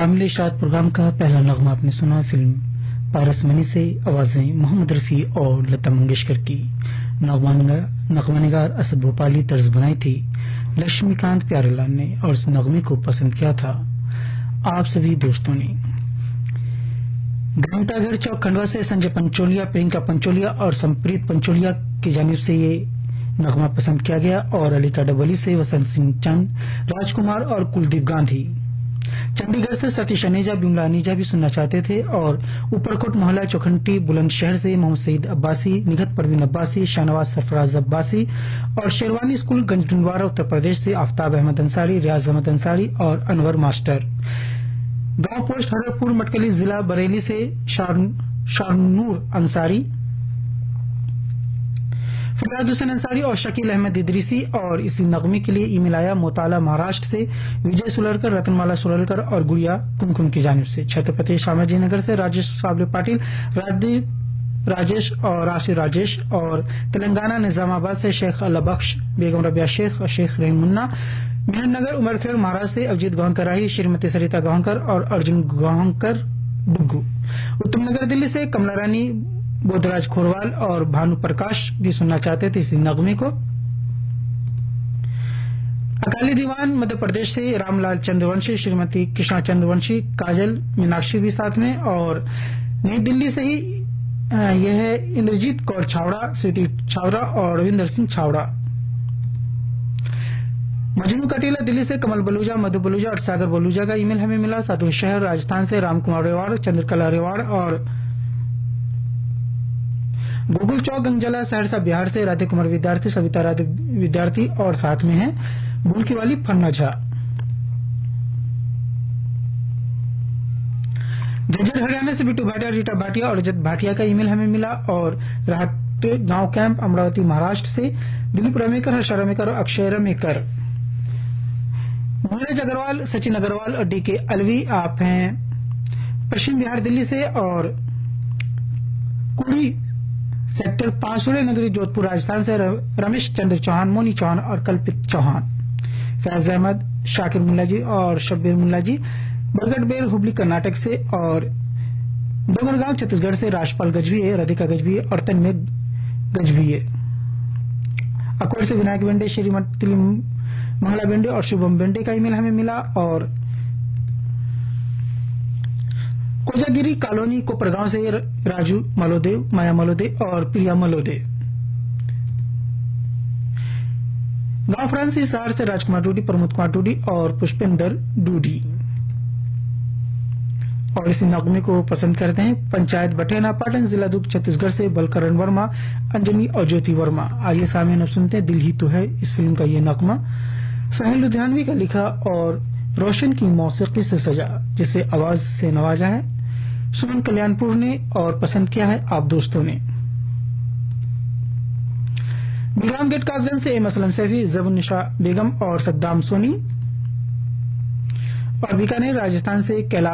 शामिल शाद प्रोग्राम का पहला नगमा आपने सुना फिल्म पारस मनी से। आवाजें मोहम्मद रफी और लता मंगेशकर की। नगमानिगार असद भोपाली तर्ज बनाई थी लक्ष्मीकांत प्यारेलाल ने और इस नगमे को पसंद किया था आप सभी दोस्तों ने। घंटाघर चौक खंडवा से संजय पंचोलिया, प्रियंका पंचोलिया और संप्रीत पंचोलिया की जानिब से ये नगमा पसंद किया गया। और अलीका डबली से वसंत सिंह चंद, राजकुमार और कुलदीप गांधी। चंडीगढ़ से सतीश अनेजा, बिमला अनीजा भी सुनना चाहते थे। और ऊपरकोट मोहल्ला चौखंटी बुलंदशहर से मोहम्मद सईद अब्बासी, निगत परवीन अब्बासी, शाहनवाज सरफराज अब्बासी और शेरवानी स्कूल गंजडुनवारा उत्तर प्रदेश से आफ्ताब अहमद अंसारी, रियाज अहमद अंसारी और अनवर मास्टर। गांव पोस्ट हरपुर मटकली जिला बरेली से शारनूर अंसारी, फरियाद हुसैन अंसारी और शकील अहमद इदरीसी। और इसी नगमे के लिए ईमेल आया मोताला महाराष्ट्र से विजय सुलरकर, रतनमाला सुलरकर और गुड़िया कुमकुम की जानिब से। छत्रपति शामाजी नगर से राजेश साबले पाटिल, राजदीप राजेश और आशिर राजेश। और तेलंगाना निजामाबाद से शेख अल्लाह बख्श, बेगम रबिया शेख और शेख रहीम मुन्ना। मेहनगर उमरखेड़ महाराष्ट्र से अवजीत गांवकर राही, श्रीमती सरिता गांवकर और अर्जुन गांवकर डुग्गू। उत्तमनगर दिल्ली से कमला रानी, बोधराज खोरवाल और भानु प्रकाश भी सुनना चाहते थे इसी नगमे को। अकाली दीवान मध्य प्रदेश से रामलाल चंद्रवंशी, श्रीमती कृष्णा चंद्रवंशी, काजल मीनाक्षी भी साथ में। और नई दिल्ली से ही यह है इंद्रजीत कौर छावड़ा, स्वीति छावड़ा और रविंदर सिंह छावड़ा। मजनू कटीला दिल्ली से कमल बलूजा, मधु बलूजा और सागर बलूजा का ईमेल हमें मिला। सातवें शहर राजस्थान से रामकुमार रेवाड़, चंद्रकला रेवाड़ और गोकुल चौक गंजला सहरसा बिहार से राधे कुमार विद्यार्थी, सविता राधे विद्यार्थी और साथ में है बुलकी वाली फन्ना झा। झज्जर हरियाणा से बिट्टू भाटिया, रीटा भाटिया और रजत भाटिया का ईमेल हमें मिला। और राहट गांव कैंप अमरावती महाराष्ट्र से दिलीप रमेकर, हर्षा रमेकर और अक्षय रमेकर। नीरज अग्रवाल, सचिन अग्रवाल और डीके अलवी आप हैं पश्चिम बिहार दिल्ली से। और कुड़ी सेक्टर 5 नगरी जोधपुर राजस्थान से रमेश चंद्र चौहान, मोनी चौहान और कल्पित चौहान। फैज अहमद, शाकिर मुल्ला जी और शब्बीर मुल्ला जी बरगढ़बेल हुबली कर्नाटक से। और डोंगरगांव छत्तीसगढ़ से राजपाल गजभिये, राधिका गजभिये और तन्मय गजभिये। अकोट से विनायक बेंडे, श्रीमती मंगला बेंडे और शुभम बेंडे का ईमेल हमें मिला। और कोजागिरी कॉलोनी कोपरगांव से राजू मलोदेव, माया मलोदेव और प्रिया मलोदेव। गांव फ्रांसी शहर से राजकुमार डूडी, प्रमोद कुमार डूडी और पुष्पेंद्र डूडी। और इसी नगमे को पसंद करते हैं पंचायत बठेना, पाटन, जिला दुर्ग छत्तीसगढ़ से बलकरण वर्मा, अंजनी और ज्योति वर्मा। आइए सामने अब सुनते हैं दिल ही तो है इस फिल्म का ये नगमा। साहिल लुधियानवी का लिखा और रोशन की मौसीकी से सजा, जिसे आवाज से नवाजा है सुमन कल्याणपुर ने और पसंद किया है आप दोस्तों ने। बिलराम गेट कासगंज से एम असलम सैफी, जबुन्निशा बेगम और सद्दाम सोनी। और बीकानेर राजस्थान से कैलाश